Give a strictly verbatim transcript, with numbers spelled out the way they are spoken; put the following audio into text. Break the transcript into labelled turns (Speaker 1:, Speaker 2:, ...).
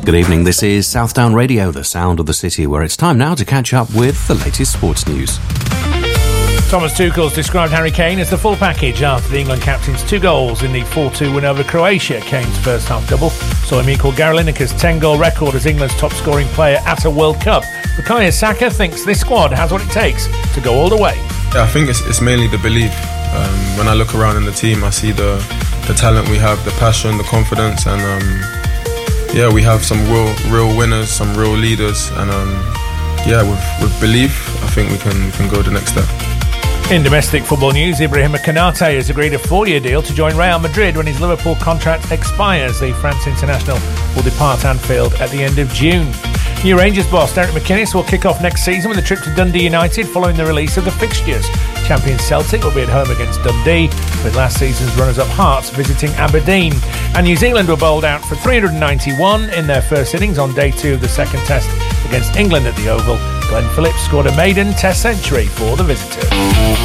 Speaker 1: Good evening, this is Southdown Radio, the sound of the city, where it's time now to catch up with the latest sports news.
Speaker 2: Thomas Tuchel's described Harry Kane as the full package after the England captain's two goals in the four two win over Croatia. Kane's first half double saw him equal Gary Lineker's ten-goal record as England's top-scoring player at a World Cup. Bukayo Saka thinks this squad has what it takes to go all the way.
Speaker 3: Yeah, I think it's, it's mainly the belief. Um, when I look around in the team, I see the, the talent we have, the passion, the confidence, and um, yeah, we have some real real winners, some real leaders, and um, yeah, with, with belief, I think we can, we can go the next step.
Speaker 2: In domestic football news, Ibrahima Konate has agreed a four-year deal to join Real Madrid when his Liverpool contract expires. The France international will depart Anfield at the end of June. New Rangers boss Derek McInnes will kick off next season with a trip to Dundee United following the release of the fixtures. Champions Celtic will be at home against Dundee, with last season's runners-up Hearts visiting Aberdeen. And New Zealand were bowled out for three hundred ninety-one in their first innings on day two of the second test against England at the Oval. Glenn Phillips scored a maiden test century for the visitors.